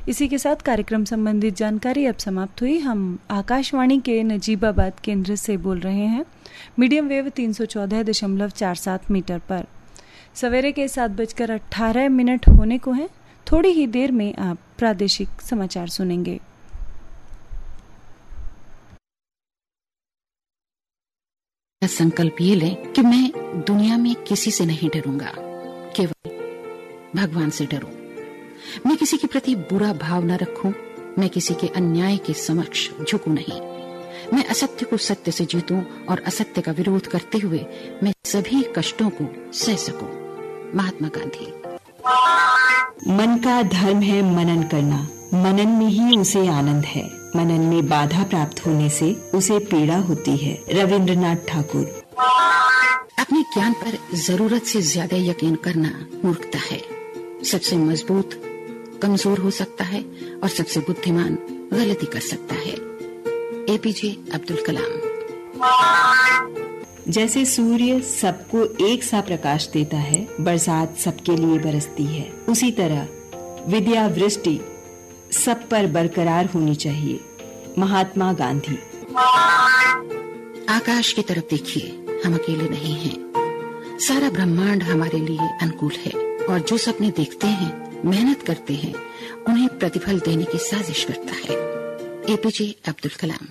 इसी के साथ कार्यक्रम संबंधित जानकारी अब समाप्त हुई। हम आकाशवाणी के नजीबाबाद केंद्र से बोल रहे हैं, मीडियम वेव 314.47 मीटर पर। सवेरे के 7:18 होने को हैं। थोड़ी ही देर में आप प्रादेशिक समाचार सुनेंगे। संकल्प ये लें कि मैं दुनिया में किसी से नहीं डरूंगा, केवल भगवान से डरूं। मैं किसी के प्रति बुरा भाव न रखूं, मैं किसी के अन्याय के समक्ष झुकूं नहीं। मैं असत्य को सत्य से जीतूं और असत्य का विरोध करते हुए मैं सभी कष्टों को सह सकूं। महात्मा गांधी। मन का धर्म है मनन करना, मनन में ही उसे आनंद है, मनन में बाधा प्राप्त होने से उसे पीड़ा होती है। रविंद्रनाथ ठाकुर। अपने ज्ञान पर जरूरत से ज्यादा यकीन करना मूर्खता है। सबसे मजबूत कमजोर हो सकता है और सबसे बुद्धिमान गलती कर सकता है। एपीजे अब्दुल कलाम। जैसे सूर्य सबको एक सा प्रकाश देता है, बरसात सबके लिए बरसती है, उसी तरह विद्या वृष्टि सब पर बरकरार होनी चाहिए। महात्मा गांधी। आकाश की तरफ देखिए, हम अकेले नहीं हैं। सारा ब्रह्मांड हमारे लिए अनुकूल है और जो सपने देखते हैं, मेहनत करते हैं, उन्हें प्रतिफल देने की साजिश करता है। एपीजे अब्दुल कलाम।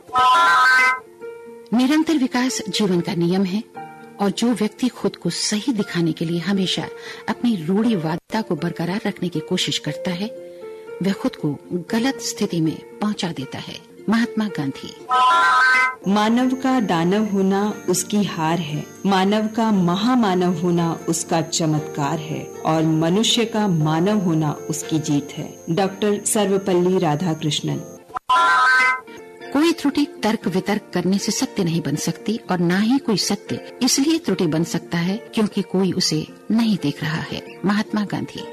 निरंतर विकास जीवन का नियम है और जो व्यक्ति खुद को सही दिखाने के लिए हमेशा अपनी रूढ़िवादिता को बरकरार रखने की कोशिश करता है, वह खुद को गलत स्थिति में पहुंचा देता है। महात्मा गांधी। मानव का दानव होना उसकी हार है, मानव का महामानव होना उसका चमत्कार है और मनुष्य का मानव होना उसकी जीत है। डॉक्टर सर्वपल्ली राधाकृष्णन। कोई त्रुटि तर्क वितर्क करने से सत्य नहीं बन सकती और न ही कोई सत्य इसलिए त्रुटि बन सकता है क्योंकि कोई उसे नहीं देख रहा है। महात्मा गांधी।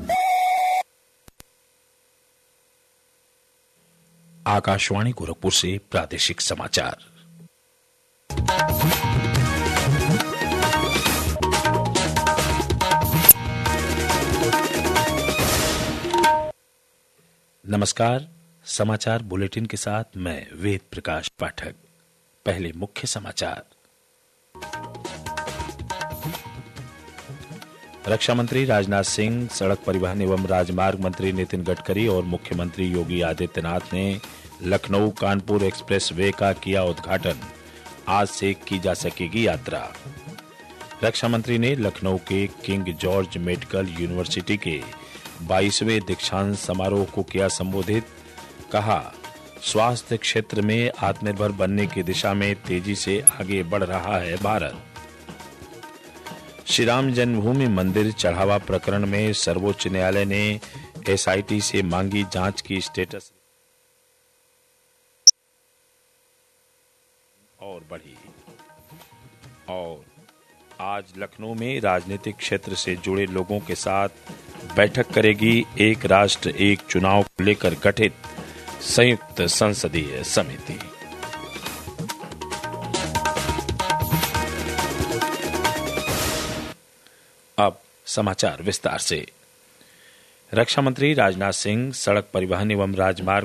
आकाशवाणी गोरखपुर से प्रादेशिक समाचार। नमस्कार, समाचार बुलेटिन के साथ मैं वेद प्रकाश पाठक। पहले मुख्य समाचार। रक्षा मंत्री राजनाथ सिंह, सड़क परिवहन एवं राजमार्ग मंत्री नितिन गडकरी और मुख्यमंत्री योगी आदित्यनाथ ने लखनऊ कानपुर एक्सप्रेस वे का किया उद्घाटन। आज से की जा सकेगी यात्रा। रक्षा मंत्री ने लखनऊ के किंग जॉर्ज मेडिकल यूनिवर्सिटी के 22वें दीक्षांत समारोह को किया संबोधित। कहा, स्वास्थ्य क्षेत्र में आत्मनिर्भर बनने की दिशा में तेजी से आगे बढ़ रहा है भारत। श्री राम जन्मभूमि मंदिर चढ़ावा प्रकरण में सर्वोच्च न्यायालय ने एसआईटी से मांगी जांच की स्टेटस और बढ़ी। और आज लखनऊ में राजनीतिक क्षेत्र से जुड़े लोगों के साथ बैठक करेगी एक राष्ट्र एक चुनाव को लेकर गठित संयुक्त संसदीय समिति। अब समाचार विस्तार से। रक्षा मंत्री राजनाथ सिंह, सड़क परिवहन एवं राजमार्ग